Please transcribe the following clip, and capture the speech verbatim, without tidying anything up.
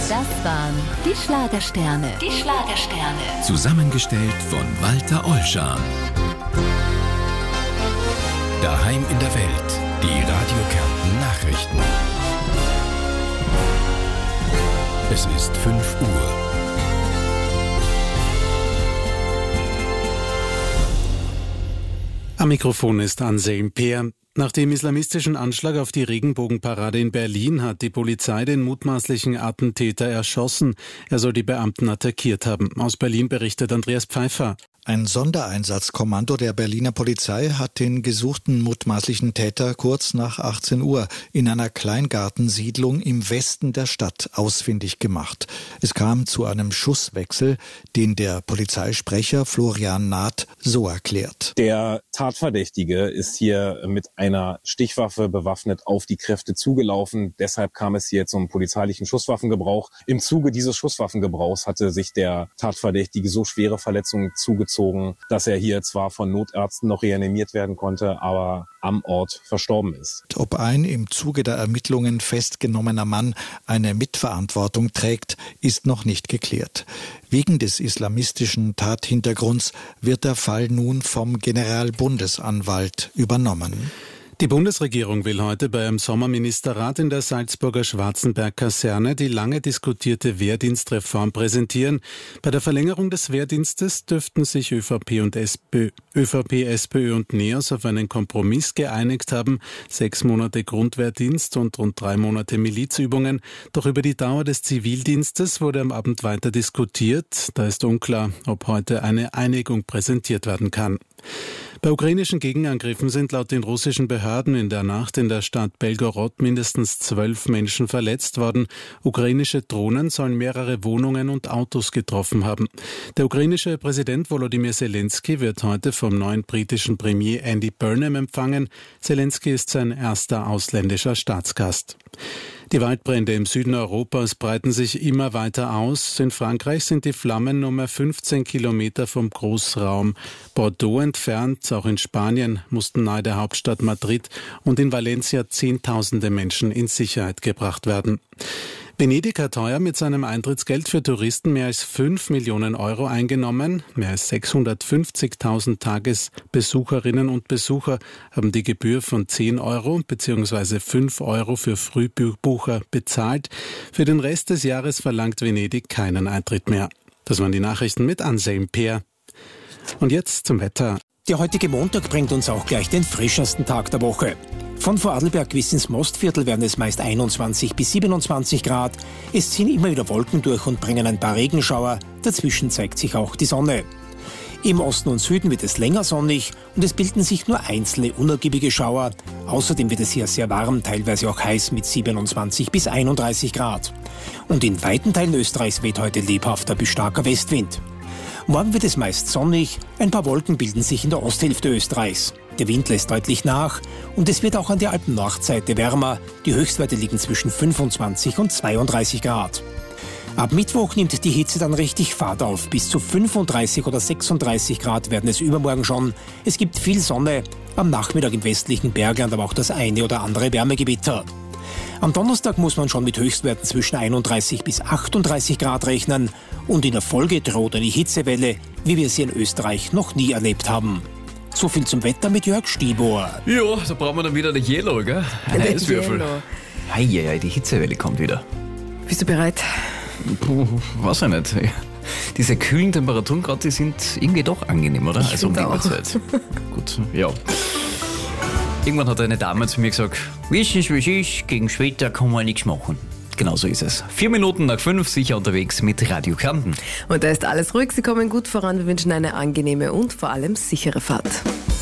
Das waren die Schlagersterne. Die Schlagersterne. Zusammengestellt von Walter Ollschan. Daheim in der Welt. Die Radio Kärnten Nachrichten. Es ist fünf Uhr. Am Mikrofon ist Anselm Peer. Nach dem islamistischen Anschlag auf die Regenbogenparade in Berlin hat die Polizei den mutmaßlichen Attentäter erschossen. Er soll die Beamten attackiert haben. Aus Berlin berichtet Andreas Pfeiffer. Ein Sondereinsatzkommando der Berliner Polizei hat den gesuchten mutmaßlichen Täter kurz nach achtzehn Uhr in einer Kleingartensiedlung im Westen der Stadt ausfindig gemacht. Es kam zu einem Schusswechsel, den der Polizeisprecher Florian Naht so erklärt. Der Tatverdächtige ist hier mit einer Stichwaffe bewaffnet auf die Kräfte zugelaufen. Deshalb kam es hier zum polizeilichen Schusswaffengebrauch. Im Zuge dieses Schusswaffengebrauchs hatte sich der Tatverdächtige so schwere Verletzungen zugezogen, dass er hier zwar von Notärzten noch reanimiert werden konnte, aber am Ort verstorben ist. Ob ein im Zuge der Ermittlungen festgenommener Mann eine Mitverantwortung trägt, ist noch nicht geklärt. Wegen des islamistischen Tathintergrunds wird der Fall nun vom Generalbundesanwalt übernommen. Die Bundesregierung will heute beim Sommerministerrat in der Salzburger Schwarzenberg-Kaserne die lange diskutierte Wehrdienstreform präsentieren. Bei der Verlängerung des Wehrdienstes dürften sich ÖVP und SPÖ, ÖVP, SPÖ und NEOS auf einen Kompromiss geeinigt haben. Sechs Monate Grundwehrdienst und rund drei Monate Milizübungen. Doch über die Dauer des Zivildienstes wurde am Abend weiter diskutiert. Da ist unklar, ob heute eine Einigung präsentiert werden kann. Bei ukrainischen Gegenangriffen sind laut den russischen Behörden in der Nacht in der Stadt Belgorod mindestens zwölf Menschen verletzt worden. Ukrainische Drohnen sollen mehrere Wohnungen und Autos getroffen haben. Der ukrainische Präsident Volodymyr Zelensky wird heute vom neuen britischen Premier Andy Burnham empfangen. Zelensky ist sein erster ausländischer Staatsgast. Die Waldbrände im Süden Europas breiten sich immer weiter aus. In Frankreich sind die Flammen nur mehr fünfzehn Kilometer vom Großraum Bordeaux entfernt. Auch in Spanien mussten nahe der Hauptstadt Madrid und in Valencia Zehntausende Menschen in Sicherheit gebracht werden. Venedig hat heuer mit seinem Eintrittsgeld für Touristen mehr als fünf Millionen Euro eingenommen. Mehr als sechshundertfünfzigtausend Tagesbesucherinnen und Besucher haben die Gebühr von zehn Euro bzw. fünf Euro für Frühbucher bezahlt. Für den Rest des Jahres verlangt Venedig keinen Eintritt mehr. Das waren die Nachrichten mit Anselm Peer. Und jetzt zum Wetter. Der heutige Montag bringt uns auch gleich den frischesten Tag der Woche. Von Vorarlberg bis ins Mostviertel werden es meist einundzwanzig bis siebenundzwanzig Grad. Es ziehen immer wieder Wolken durch und bringen ein paar Regenschauer. Dazwischen zeigt sich auch die Sonne. Im Osten und Süden wird es länger sonnig und es bilden sich nur einzelne unergiebige Schauer. Außerdem wird es hier sehr warm, teilweise auch heiß mit siebenundzwanzig bis einunddreißig Grad. Und in weiten Teilen Österreichs weht heute lebhafter bis starker Westwind. Morgen wird es meist sonnig, ein paar Wolken bilden sich in der Osthälfte Österreichs. Der Wind lässt deutlich nach und es wird auch an der Alpen-Nordseite wärmer. Die Höchstwerte liegen zwischen fünfundzwanzig und zweiunddreißig Grad. Ab Mittwoch nimmt die Hitze dann richtig Fahrt auf. Bis zu fünfunddreißig oder sechsunddreißig Grad werden es übermorgen schon. Es gibt viel Sonne, am Nachmittag im westlichen Bergland aber auch das eine oder andere Wärmegewitter. Am Donnerstag muss man schon mit Höchstwerten zwischen einunddreißig bis achtunddreißig Grad rechnen und in der Folge droht eine Hitzewelle, wie wir sie in Österreich noch nie erlebt haben. So viel zum Wetter mit Jörg Stibor. Ja, da brauchen wir dann wieder eine Yellow, gell? Ein Eiswürfel. Heieiei, die Hitzewelle kommt wieder. Bist du bereit? Puh, weiß ich nicht. Diese kühlen Temperaturen gerade, die sind irgendwie doch angenehm, oder? Ich also um die auch. Uhrzeit. Gut, ja. Irgendwann hat eine Dame zu mir gesagt, wissen Sie, wie es ist, gegen Wetter kann man nichts machen. Genau so ist es. Vier Minuten nach fünf, sicher unterwegs mit Radio Kärnten. Und da ist alles ruhig, Sie kommen gut voran. Wir wünschen eine angenehme und vor allem sichere Fahrt.